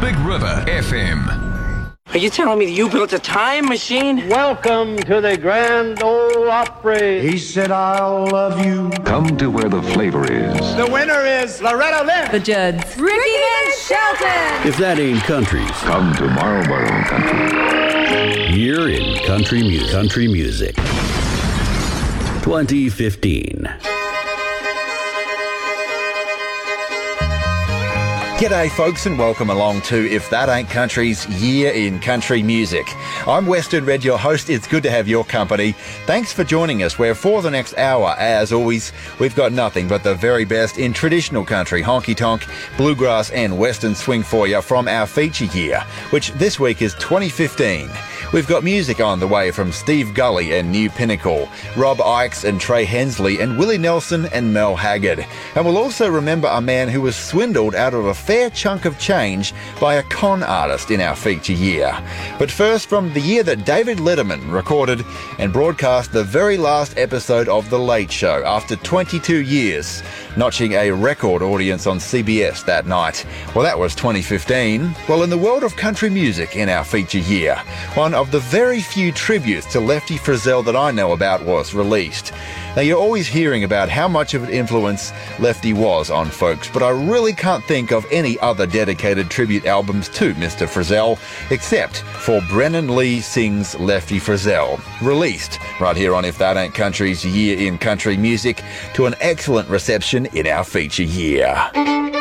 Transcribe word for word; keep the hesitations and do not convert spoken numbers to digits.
Big River F M. Are you telling me that you built a time machine? Welcome to the Grand Ole Opry. He said, I'll love you. Come to where the flavor is. The winner is Loretta Lynn. The Judds. Ricky Van Shelton. If that ain't countries. Come to Marlboro Country. Here in country music. Country music. twenty fifteen. G'day folks and welcome along to If That Ain't Country's Year in Country Music. I'm Western Red, your host. It's good to have your company. Thanks for joining us, where for the next hour, as always, we've got nothing but the very best in traditional country, honky-tonk, bluegrass and western swing for you from our feature year, which this week is twenty fifteen. We've got music on the way from Steve Gully and New Pinnacle, Rob Ickes and Trey Hensley, and Willie Nelson and Mel Haggard. And we'll also remember a man who was swindled out of a fair chunk of change by a con artist in our feature year. But first, from the year that David Letterman recorded and broadcast the very last episode of The Late Show after twenty-two years, notching a record audience on C B S that night. Well, that was twenty fifteen. Well, in the world of country music in our feature year, one of the very few tributes to Lefty Frizzell that I know about was released. Now, you're always hearing about how much of an influence Lefty was on folks, but I really can't think of any other dedicated tribute albums to Mister Frizzell, except for Brennan Lee Sings Lefty Frizzell, released right here on If That Ain't Country's Year in Country Music, to an excellent reception in our feature year.